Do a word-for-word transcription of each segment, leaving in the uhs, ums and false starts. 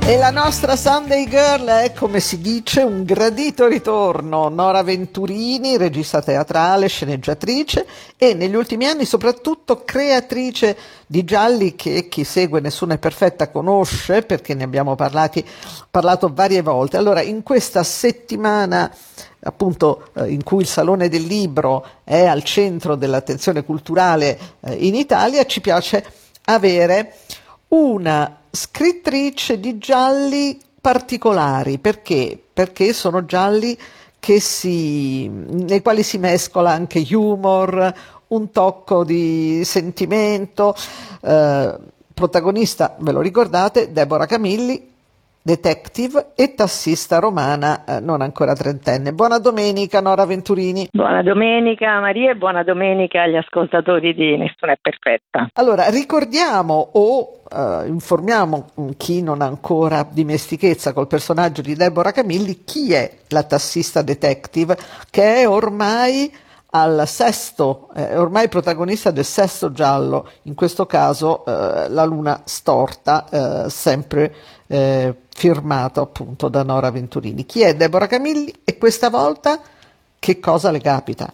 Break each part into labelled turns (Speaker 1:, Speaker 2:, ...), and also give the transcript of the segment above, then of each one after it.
Speaker 1: E la nostra Sunday Girl è, come si dice, un gradito ritorno. Nora Venturini, regista teatrale, sceneggiatrice e negli ultimi anni soprattutto creatrice di gialli che chi segue Nessuna è perfetta conosce, perché ne abbiamo parlati, parlato varie volte. Allora, in questa settimana appunto eh, in cui il Salone del Libro è al centro dell'attenzione culturale eh, in Italia, ci piace avere una scrittrice di gialli particolari. Perché? Perché sono gialli che si, nei quali si mescola anche humor, un tocco di sentimento. Eh, protagonista, ve lo ricordate, Deborah Camilli, detective e tassista romana, eh, non ancora trentenne. Buona domenica, Nora Venturini.
Speaker 2: Buona domenica Maria e buona domenica agli ascoltatori di Nessuna è perfetta.
Speaker 1: Allora, ricordiamo o eh, informiamo chi non ha ancora dimestichezza col personaggio di Deborah Camilli chi è la tassista detective, che è ormai al sesto, è ormai protagonista del sesto giallo, in questo caso eh, La luna storta, eh, sempre eh, firmato appunto da Nora Venturini. Chi è Deborah Camilli e questa volta che cosa le capita?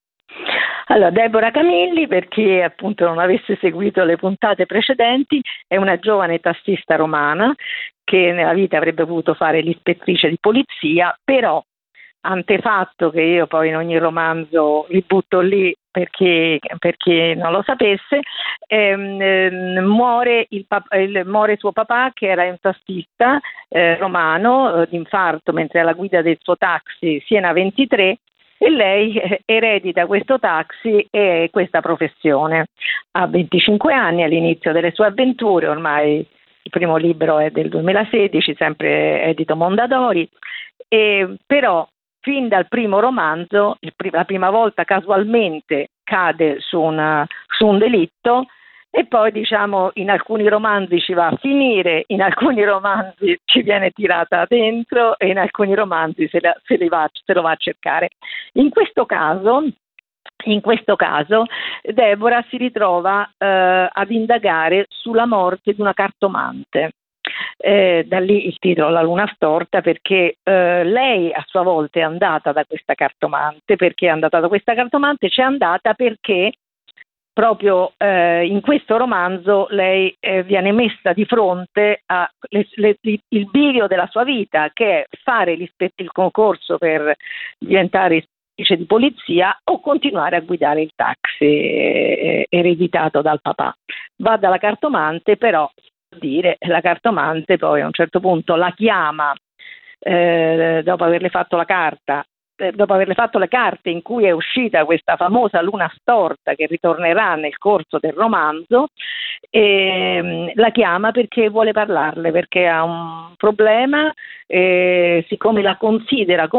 Speaker 2: Allora, Deborah Camilli, per chi appunto non avesse seguito le puntate precedenti, è una giovane tassista romana che nella vita avrebbe voluto fare l'ispettrice di polizia, però antefatto che io poi in ogni romanzo li butto lì perché, perché non lo sapesse, ehm, ehm, muore, il pap- il, muore suo papà che era un tassista eh, romano eh, di infarto mentre alla guida del suo taxi Siena ventitré, e lei eh, eredita questo taxi e questa professione. Ha venticinque anni all'inizio delle sue avventure, ormai il primo libro è del duemilasedici, sempre edito Mondadori, e però fin dal primo romanzo, il pr- la prima volta casualmente cade su, una, su un delitto e poi diciamo in alcuni romanzi ci va a finire, in alcuni romanzi ci viene tirata dentro e in alcuni romanzi se, la, se, li va, se lo va a cercare. In questo caso, in questo caso Deborah si ritrova eh, ad indagare sulla morte di una cartomante. Eh, da lì il titolo La luna storta, perché eh, lei a sua volta è andata da questa cartomante. Perché è andata da questa cartomante? C'è andata perché proprio eh, in questo romanzo lei eh, viene messa di fronte al bivio della sua vita, che è fare il concorso per diventare ispettrice di polizia o continuare a guidare il taxi eh, ereditato dal papà. Va dalla cartomante, però dire la cartomante poi a un certo punto la chiama eh, dopo averle fatto la carta eh, dopo averle fatto le carte in cui è uscita questa famosa luna storta che ritornerà nel corso del romanzo, e la chiama perché vuole parlarle, perché ha un problema, eh, siccome la considera